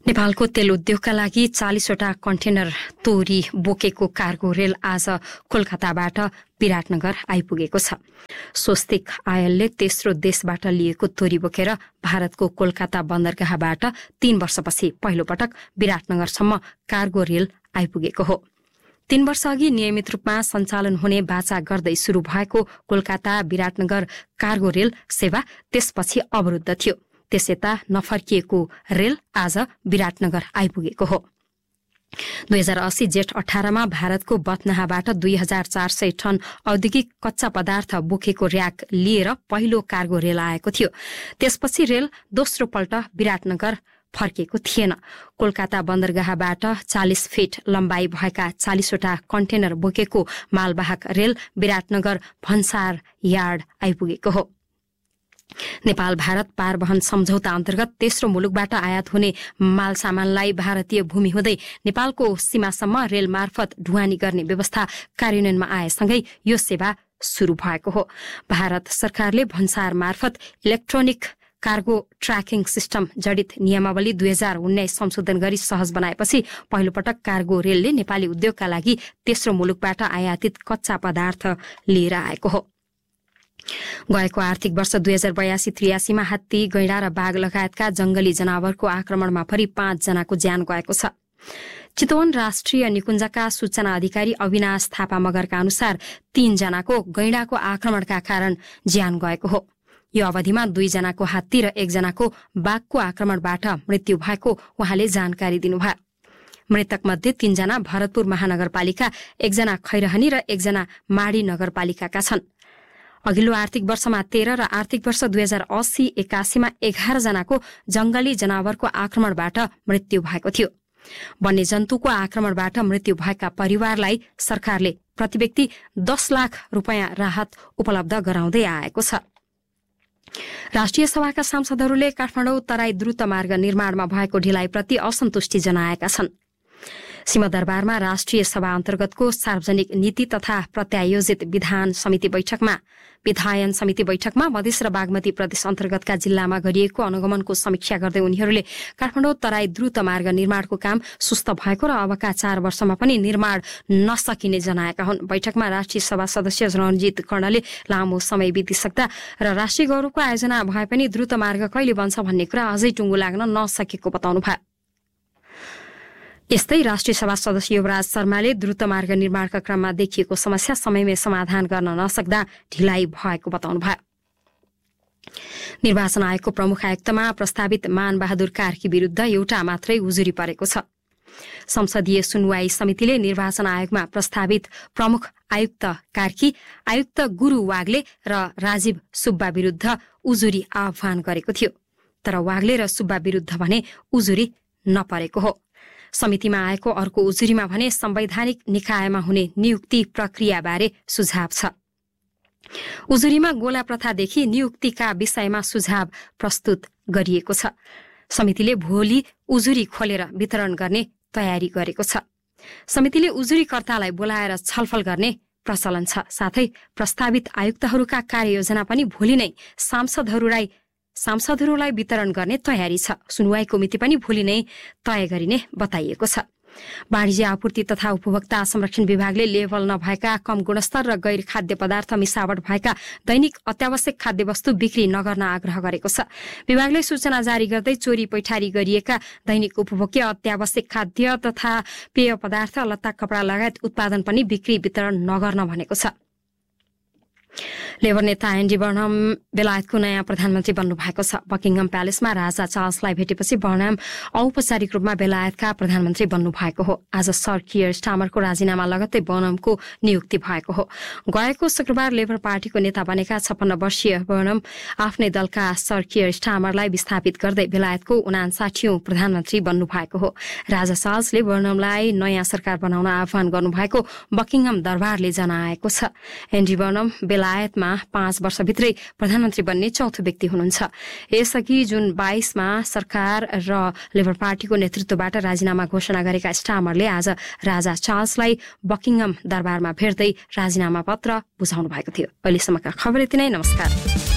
नेपालको तेल उद्योगका लागि 40वटा कन्टेनर तोरी बोकेको कार्गो रेल आज कोलकाताबाट विराटनगर आइपुगेको छ। स्वस्तिक आयलले तेस्रो देशबाट लिएको तोरी बोकेर भारतको कोलकाता बन्दरगाहबाट 3 वर्षपछि पहिलो पटक विराटनगरसम्म कार्गो रेल आइपुगेको हो। 3 वर्ष अघि नियमित रूपमा सञ्चालन हुने बाचा गर्दै शुरू भएको कोलकाता विराटनगर कार्गो रेल सेवा त्यसपछि अवरुद्ध थियो। त्यसयता नफर्किएको रेल आज विराटनगर आइपुगेको हो। 2080 जेठ 18मा भारतको बथनाहाबाट 2400 टन औद्योगिक कच्चा पदार्थ बोकेको र्याक लिएर पहिलो कार्गो रेल आएको थियो। त्यसपछि रेल दोस्रो पल्ट विराटनगर फर्केको थिएन। कोलकाता बन्दरगाहबाट 40 फिट लम्बाई भएका 40वटा कन्टेनर बोकेको मालवाहक रेल विराटनगर भन्सार यार्ड आइपुगेको हो। नेपाल भारत पारवहन सम्झौता अन्तर्गत तेस्रो मुलुकबाट आयात हुने माल सामानलाई भारतीय भूमि हुँदै नेपालको सीमासम्म रेल मार्फत ढुवानी गर्ने व्यवस्था कार्यान्वयनमा आएसँगै यो सेवा शुरू भएको हो। भारत सरकारले भन्सार मार्फत इलेक्ट्रोनिक कार्गो ट्र्याकिङ सिस्टम जडित नियमावली 2019 संशोधन गरी सहज बनाएपछि पहिलो पटक कार्गो रेलले नेपाली उद्योगका लागि तेस्रो मुलुकबाट आयातित कच्चा पदार्थ लिएर आएको हो। गएको आर्थिक वर्ष 2082-83 मा हात्ती, गैंडा र बाघ लगायतका जंगली जनावरको आक्रमणमा फरि 5 जनाको ज्यान गएको छ। चितवन राष्ट्रिय निकुञ्जका सूचना अधिकारी अविनाश थापा मगरका अनुसार 3 जनाको गैंडाको आक्रमणका कारण ज्यान गएको हो। यो अवधिमा 2 जनाको हात्ती र 1 जनाको बाघको आक्रमणबाट मृत्यु भएको उहाँले जानकारी दिनुभयो। मृतक मध्ये 3 जना भरतपुर महानगरपालिका, 1 जना खैरहनी र 1 जना माडी नगरपालिकाका छन्। अघिल्लो आर्थिक वर्षमा 13 र आर्थिक वर्ष 2080-81 मा 11 जनाको जंगली जनावरको आक्रमणबाट मृत्यु भएको थियो। वन्यजन्तुको आक्रमणबाट मृत्यु भएका परिवारलाई सरकारले प्रतिव्यक्ति 10 लाख रुपैयाँ राहत उपलब्ध गराउँदै आएको छ। राष्ट्रिय सभाका सांसदहरूले काठमाडौँ तराई द्रुत मार्ग निर्माणमा भएको ढिलाइप्रति असन्तुष्टि जनाएका छन्। सिंहदरबारमा राष्ट्रिय सभा अन्तर्गतको सार्वजनिक नीति तथा प्रत्यायोजित विधायन समिति बैठकमा मधेस र बागमती प्रदेश अन्तर्गतका जिल्लामा गरिएको अनुगमनको समीक्षा गर्दै उनीहरूले काठमाडौँ तराई द्रुत मार्ग निर्माणको काम सुस्त भएको र अबका 4 वर्षमा पनि निर्माण नसकिने जनाएका हुन्। बैठकमा राष्ट्रिय सभा सदस्य रणजित कर्णले लामो समय बितिसक्दा र राष्ट्रिय गौरवको आयोजना भए पनि द्रुत मार्ग कहिले बन्छ भन्ने कुरा अझै टुङ्गो लाग्न नसकेको बताउनु भयो। यस्तै राष्ट्रिय सभा सदस्य युवराज शर्माले द्रुत मार्ग निर्माणका क्रममा देखिएको समस्या समयमै समाधान गर्न नसक्दा ढिलाइ भएको बताउनु भयो। निर्वाचन आयोगको प्रमुख आयुक्तमा प्रस्तावित मानबहादुर कार्की विरूद्ध एउटा मात्रै उजुरी परेको छ। संसदीय सुनवाई समितिले निर्वाचन आयोगमा प्रस्तावित प्रमुख आयुक्त कार्की, आयुक्त गुरु वाग्ले र राजीव सुब्बा विरूद्ध उजुरी आह्वान गरेको थियो। तर वाग्ले र सुब्बा विरूद्ध भने उजुरी नपरेको हो। समितिमा आएको अर्को उजुरीमा भने संवैधानिक निकायमा हुने नियुक्ति प्रक्रियाबारे सुझाव छ। उजुरीमा गोला प्रथादेखि नियुक्तिका विषयमा सुझाव प्रस्तुत गरिएको छ। समितिले भोलि उजुरी खोलेर वितरण गर्ने तयारी गरेको छ। समितिले उजुरीकर्तालाई बोलाएर छलफल गर्ने प्रचलन छ। साथै प्रस्तावित आयुक्तहरूका कार्ययोजना पनि भोलि नै सांसदहरूलाई वितरण गर्ने तयारी छ। सुनवाईको मिति पनि भोलि नै तय गरिने बताइएको छ। वाणिज्य आपूर्ति तथा उपभोक्ता संरक्षण विभागले लेभल नभएका, कम गुणस्तर र गैर खाद्य पदार्थ मिसावट भएका दैनिक अत्यावश्यक खाद्यवस्तु बिक्री नगर्न आग्रह गरेको छ। विभागले सूचना जारी गर्दै चोरी पैठारी गरिएका दैनिक उपभोग्य अत्यावश्यक खाद्य तथा पेय पदार्थ, लत्ता कपडा लगायत उत्पादन पनि बिक्री वितरण नगर्न भनेको छ। लेबर नेता एन्डी बर्नम बेलायतको नयाँ प्रधानमन्त्री बन्नु भएको छ। बकिङहम प्यालेसमा राजा चार्ल्सलाई भेटेपछि बर्नम औपचारिक रूपमा बेलायतका प्रधानमन्त्री बन्नु भएको हो। आज सर कियर स्टामरको राजीनामा लगत्तै बर्नमको नियुक्ति भएको हो। गएको शुक्रबार लेबर पार्टीको नेता बनेका 56 वर्षीय बर्नम आफ्नै दलका सर कियर स्टामरलाई विस्थापित गर्दै बेलायतको 59औं प्रधानमन्त्री बन्नु भएको हो। राजा चार्ल्सले बर्नमलाई नयाँ सरकार बनाउन आह्वान गर्नुभएको बकिङहम दरबारले जनाएको छ। एन्डी बर्नम बेलायतमा 5 वर्षभित्रै प्रधानमन्त्री बन्ने चौथो व्यक्ति हुनुहुन्छ। यसअघि जुन 22 मा सरकार र लेबर पार्टीको नेतृत्वबाट राजीनामा घोषणा गरेका स्टामरले आज राजा चार्ल्सलाई बकिङहम दरबारमा भेट्दै राजीनामा पत्र बुझाउनु भएको थियो। अहिलेसम्मका खबर यति नै। नमस्कार।